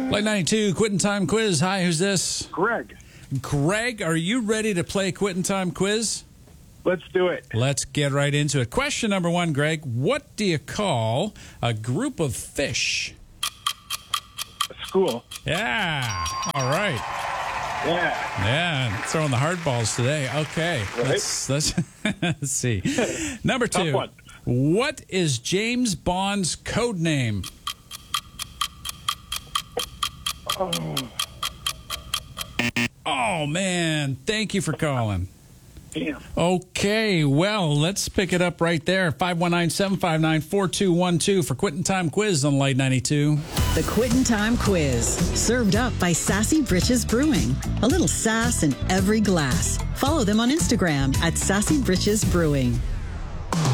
Light 92, Quitting Time Quiz. Hi, who's this? Greg. Greg, are you ready to play Quitting Time Quiz? Let's do it. Let's get right into it. Question number 1, Greg. What do you call a group of fish? A school. Yeah. All right. Yeah. Yeah. Throwing the hard balls today. Okay. Right? Let's see. Number 2. Tough one. What is James Bond's code name? Oh, man. Thank you for calling. Damn. Okay, well, let's pick it up right there. 519-759-4212 for Quitting Time Quiz on Light 92. The Quitting Time Quiz, served up by Sassy Britches Brewing. A little sass in every glass. Follow them on Instagram at Sassy Britches Brewing.